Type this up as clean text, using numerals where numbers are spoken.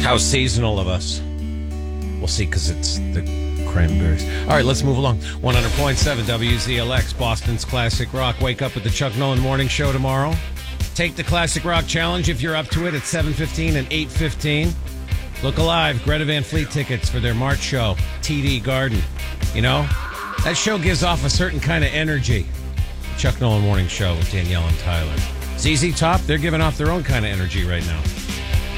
How seasonal of us. We'll see, because it's the cranberries. All right, let's move along. 100.7 WZLX, Boston's Classic Rock. Wake up with the Chuck Nolan Morning Show tomorrow. Take the Classic Rock Challenge if you're up to it at 7:15 and 8:15. Look alive. Greta Van Fleet tickets for their March show, TD Garden. You know, that show gives off a certain kind of energy. Chuck Nolan Morning Show with Danielle and Tyler. ZZ Top, they're giving off their own kind of energy right now.